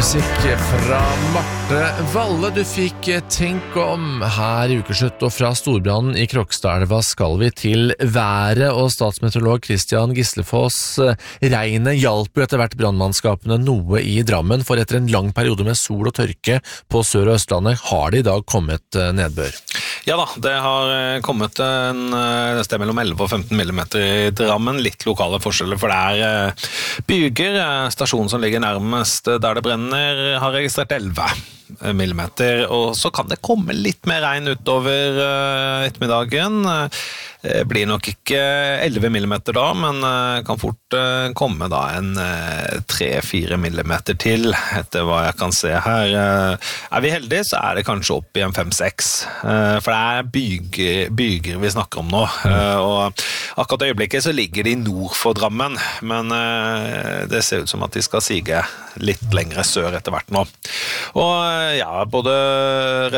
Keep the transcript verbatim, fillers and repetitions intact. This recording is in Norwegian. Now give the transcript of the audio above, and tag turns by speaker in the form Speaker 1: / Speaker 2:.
Speaker 1: Musikk fra Marte Valle. Du fikk Tenk om her i ukeslutt, og fra storbrannen i Krokstadelva skal vi til været, og statsmeteorolog Kristian Gislefoss. Regnet hjalp jo etter hvert brannmannskapene noe i Drammen, for etter en lang periode med sol og tørke på Sør- og Østlandet har det i dag kommet nedbør.
Speaker 2: Ja da, det har kommet en det sted mellom elleve og femten millimeter i Drammen, litt lokale forskjeller, for det er byger. Stasjonen som ligger nærmest der det brenner har registrert elleve millimeter, og så kan det komme litt mer regn utover ettermiddagen. Det blir nok ikke elleve millimeter da, men kan fort komme da en tre fire millimeter til, etter hva jeg kan se her. Er vi heldige, så er det kanskje opp i en fem seks, for det er byger, byger vi snakker om nå, og akkurat i øyeblikket så ligger de nord for Drammen, men det ser ut som at de skal sige litt lengre sør etter hvert nå. Og ja, både